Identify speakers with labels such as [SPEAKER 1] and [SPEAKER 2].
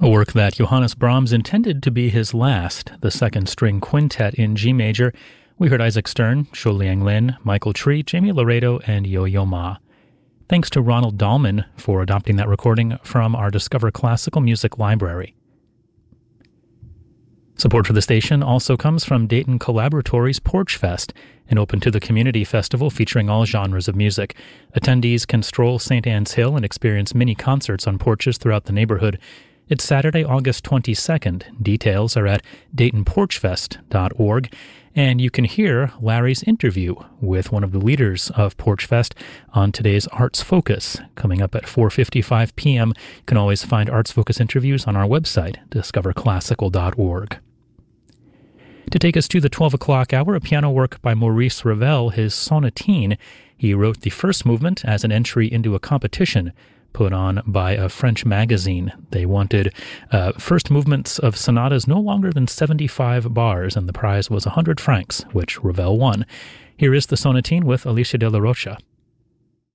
[SPEAKER 1] A work that Johannes Brahms intended to be his last, the second string quintet in G major. We heard Isaac Stern, Shu Liang Lin, Michael Tree, Jamie Laredo, and Yo-Yo Ma. Thanks to Ronald Dahlman for adopting that recording from our Discover Classical Music library. Support for the station also comes from Dayton Collaboratory's Porch Fest, an open-to-the-community festival featuring all genres of music. Attendees can stroll St. Anne's Hill and experience mini concerts on porches throughout the neighborhood. It's Saturday, August 22nd. Details are at DaytonPorchFest.org, and you can hear Larry's interview with one of the leaders of Porch Fest on today's Arts Focus, coming up at 4:55 p.m. You can always find Arts Focus interviews on our website, discoverclassical.org. To take us to the 12 o'clock hour, a piano work by Maurice Ravel, his Sonatine. He wrote the first movement as an entry into a competition put on by a French magazine. They wanted first movements of sonatas no longer than 75 bars, and the prize was 100 francs, which Ravel won. Here is the Sonatine with Alicia de la Rocha.